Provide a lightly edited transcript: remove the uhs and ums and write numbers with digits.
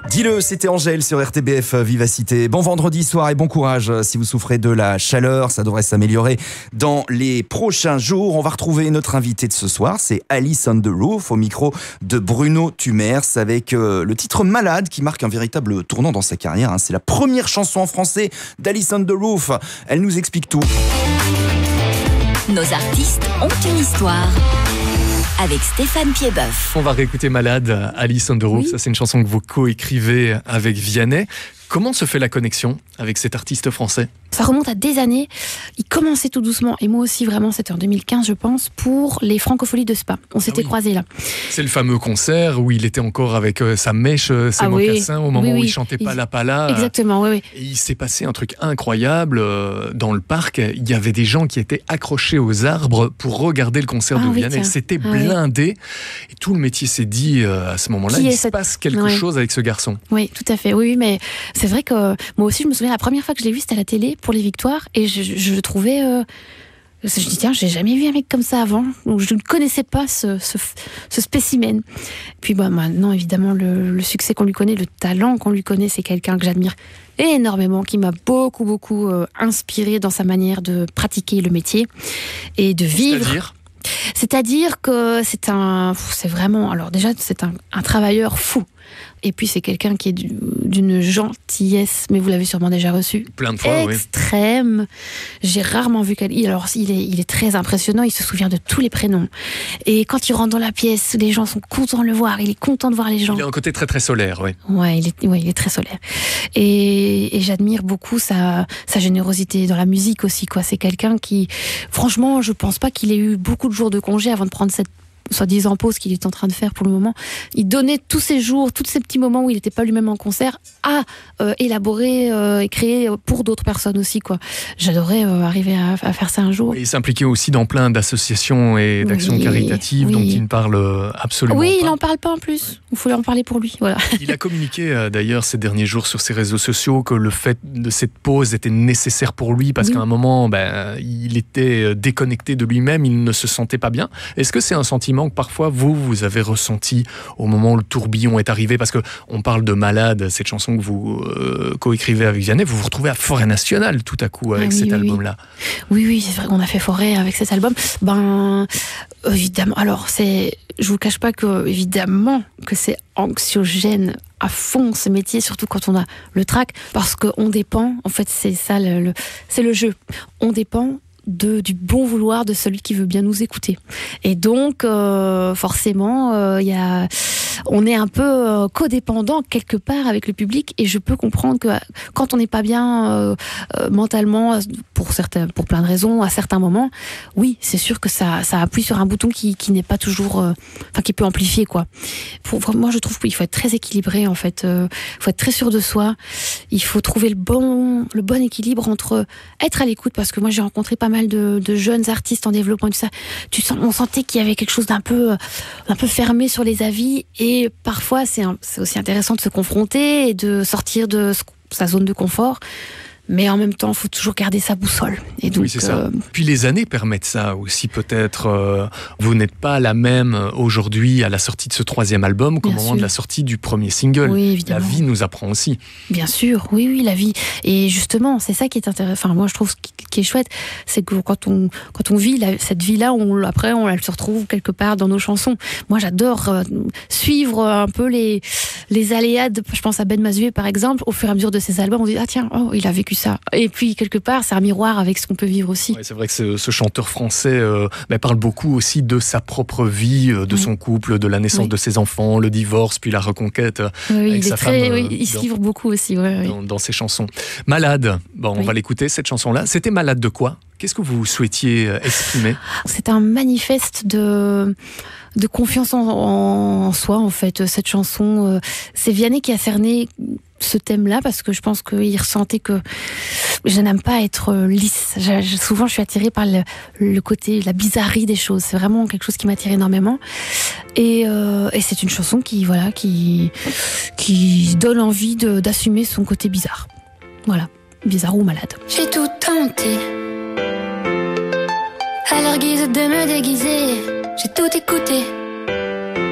Dis-le, c'était Angèle sur RTBF Vivacité. Bon vendredi soir et bon courage si vous souffrez de la chaleur. Ça devrait s'améliorer dans les prochains jours. On va retrouver notre invité de ce soir. C'est Alice on the Roof au micro de Bruno Tumers avec le titre Malade qui marque un véritable tournant dans sa carrière. C'est la première chanson en français d'Alice on the Roof. Elle nous explique tout. Nos artistes ont une histoire. Avec Stéphane Piedboeuf. On va réécouter Malade, Alice on the Roof. Oui. Ça, c'est une chanson que vous co-écrivez avec Vianney. Comment se fait la connexion avec cet artiste français ? Ça remonte à des années. Il commençait tout doucement, et moi aussi vraiment, c'était en 2015 je pense, pour les Francopholies de Spa. On s'était croisés là. C'est le fameux concert où il était encore avec sa mèche, ses mocassins, au moment où il chantait Pala Pala. Exactement, oui. Et il s'est passé un truc incroyable dans le parc. Il y avait des gens qui étaient accrochés aux arbres pour regarder le concert de Vianney. C'était blindé. Et tout le métier s'est dit à ce moment-là, il se passe quelque chose avec ce garçon. Oui, tout à fait. Oui, mais c'est vrai que moi aussi, je me souviens, la première fois que je l'ai vu, c'était à la télé pour les Victoires. Et je le trouvais... je dis, tiens, j'ai jamais vu un mec comme ça avant. Donc, je ne connaissais pas ce spécimen. Puis maintenant, évidemment, le succès qu'on lui connaît, le talent qu'on lui connaît, c'est quelqu'un que j'admire énormément, qui m'a beaucoup inspiré dans sa manière de pratiquer le métier et de vivre. C'est-à-dire que c'est vraiment, alors déjà, c'est un travailleur fou. Et puis c'est quelqu'un qui est d'une gentillesse, mais vous l'avez sûrement déjà reçu. Plein de fois, extrême. J'ai rarement vu quelqu'un. Alors il est très impressionnant. Il se souvient de tous les prénoms. Et quand il rentre dans la pièce, les gens sont contents de le voir. Il est content de voir les gens. Il a un côté très très solaire, oui. Ouais, il est très solaire. Et j'admire beaucoup sa générosité dans la musique aussi, quoi. C'est quelqu'un qui, franchement, je pense pas qu'il ait eu beaucoup de jours de congé avant de prendre cette soi-disant pause qu'il est en train de faire pour le moment. Il donnait tous ces jours, tous ces petits moments où il n'était pas lui-même en concert à élaborer et créer pour d'autres personnes aussi, quoi. J'adorais arriver à faire ça un jour. Et il s'impliquait aussi dans plein d'associations et d'actions caritatives dont il ne parle absolument pas. Oui, il n'en parle pas en plus. Il faut en parler pour lui. Voilà. Il a communiqué d'ailleurs ces derniers jours sur ses réseaux sociaux que le fait de cette pause était nécessaire pour lui parce qu'à un moment, il était déconnecté de lui-même, il ne se sentait pas bien. Est-ce que c'est un sentiment que parfois vous avez ressenti au moment où le tourbillon est arrivé, parce qu'on parle de Malade, cette chanson que vous coécrivez avec Vianney, vous vous retrouvez à Forêt Nationale tout à coup avec cet album-là. Oui, c'est vrai qu'on a fait Forêt avec cet album. Évidemment, alors je vous cache pas que évidemment que c'est anxiogène à fond ce métier, surtout quand on a le trac, parce qu'on dépend, en fait c'est ça, c'est le jeu. On dépend du bon vouloir de celui qui veut bien nous écouter. Et donc, forcément, on est un peu codépendant quelque part avec le public, et je peux comprendre que quand on n'est pas bien mentalement, pour plein de raisons, à certains moments, oui, c'est sûr que ça appuie sur un bouton qui n'est pas toujours... qui peut amplifier, quoi. Moi, je trouve qu'il faut être très équilibré, en fait. Il faut être très sûr de soi. Il faut trouver le bon équilibre entre être à l'écoute, parce que moi, j'ai rencontré pas mal de jeunes artistes en développement et tout ça. On sentait qu'il y avait quelque chose d'un peu fermé sur les avis, et parfois c'est aussi intéressant de se confronter et de sortir de sa zone de confort. Mais en même temps, il faut toujours garder sa boussole. Et donc, oui, c'est ça. Puis les années permettent ça aussi, peut-être. Vous n'êtes pas la même aujourd'hui à la sortie de ce 3e album qu'au moment de la sortie du premier single. Oui, évidemment. La vie nous apprend aussi. Bien sûr, oui, la vie. Et justement, c'est ça qui est intéressant. Enfin, moi, je trouve ce qui est chouette, c'est que quand on vit cette vie-là, après, elle se retrouve quelque part dans nos chansons. Moi, j'adore suivre un peu les aléas. Je pense à Ben Mazué, par exemple. Au fur et à mesure de ses albums, on dit, tiens, il a vécu ça. Et puis, quelque part, c'est un miroir avec ce qu'on peut vivre aussi. Ouais, c'est vrai que ce chanteur français parle beaucoup aussi de sa propre vie, de son couple, de la naissance de ses enfants, le divorce, puis la reconquête avec sa femme. Il se livre beaucoup aussi. Dans ses chansons. Malade, on va l'écouter, cette chanson-là. C'était Malade de quoi ? Qu'est-ce que vous souhaitiez exprimer ? C'est un manifeste de confiance en soi, en fait, cette chanson. C'est Vianney qui a cerné ce thème-là, parce que je pense qu'il ressentait que je n'aime pas être lisse. Souvent, je suis attirée par le côté, la bizarrerie des choses. C'est vraiment quelque chose qui m'attire énormément. Et c'est une chanson qui donne envie d'assumer son côté bizarre. Voilà, bizarre ou malade. J'ai tout tenté, à leur guise de me déguiser. J'ai tout écouté,